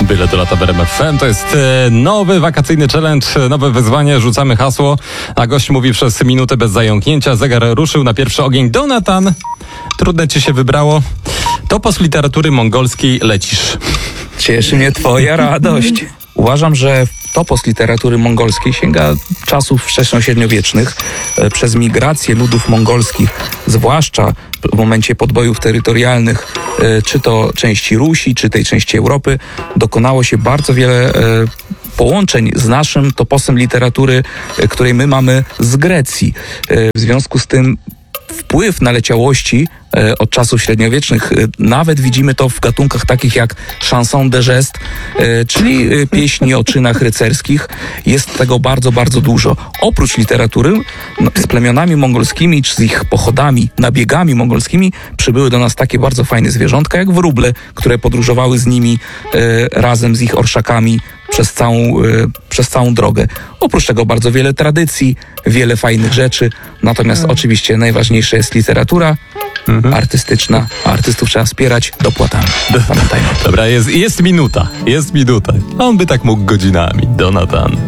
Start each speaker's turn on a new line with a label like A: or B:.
A: Byle to lata w RMF FM. To jest nowy wakacyjny challenge, nowe wyzwanie. Rzucamy hasło, a gość mówi przez minutę bez zająknięcia. Zegar ruszył na pierwszy ogień. Donatan, trudne ci się wybrało. Topos literatury mongolskiej lecisz.
B: Cieszy mnie twoja radość. Uważam, że topos literatury mongolskiej sięga czasów wczesnośredniowiecznych. Przez migrację ludów mongolskich, zwłaszcza w momencie podbojów terytorialnych, czy to części Rusi, czy tej części Europy, dokonało się bardzo wiele połączeń z naszym toposem literatury, której my mamy z Grecji. W związku z tym wpływ naleciałości od czasów średniowiecznych, nawet widzimy to w gatunkach takich jak chanson de geste, czyli pieśni o czynach rycerskich. Jest tego bardzo, bardzo dużo. Oprócz literatury, z plemionami mongolskimi, czy z ich pochodami, nabiegami mongolskimi, przybyły do nas takie bardzo fajne zwierzątka jak wróble, które podróżowały z nimi razem z ich orszakami przez całą drogę. Oprócz tego bardzo wiele tradycji, wiele fajnych rzeczy. Natomiast oczywiście najważniejsza jest literatura artystyczna, a artystów trzeba wspierać dopłatami. Pamiętajmy.
A: Dobra, jest minuta. On by tak mógł godzinami. Donatan.